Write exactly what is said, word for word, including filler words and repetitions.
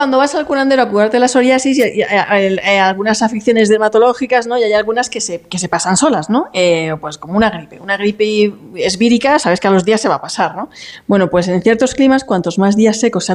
Cuando vas al curandero a curarte la psoriasis y, y, y, y, y algunas afecciones dermatológicas, ¿no? Y hay algunas que se, que se pasan solas, ¿no? Eh, pues como una gripe. Una gripe es vírica, sabes que a los días se va a pasar, ¿no? Bueno, pues en ciertos climas, cuantos más días secos